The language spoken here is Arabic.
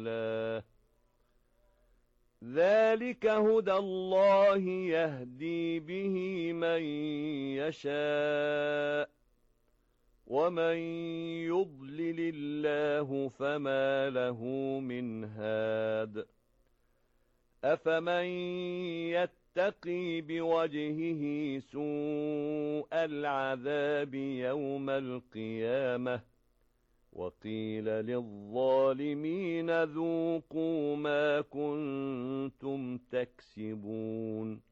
ذلك هدى الله يهدي به من يشاء ومن يضلل الله فما له من هاد أفمن يتقي بوجهه سوء العذاب يوم القيامة وقيل للظالمين ذوقوا ما كنتم تكسبون